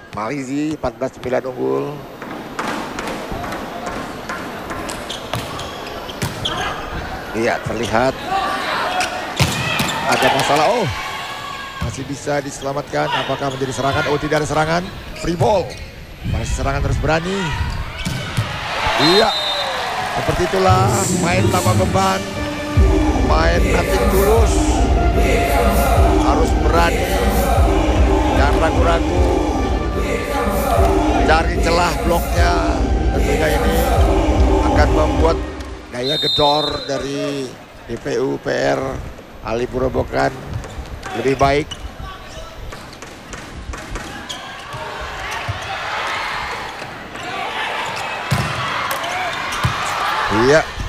Malizi 14-9 unggul. Iya, terlihat ada masalah. Oh, masih bisa diselamatkan. Apakah menjadi serangan? Oh, tidak ada serangan. Free ball. Masih serangan terus berani. Iya, seperti itulah main tanpa beban, main nothing tulus. Harus berani, jangan ragu-ragu, cari celah bloknya. Tentunya ini akan membuat daya gedor dari DPU PR Ali Purobokan lebih baik. Iya.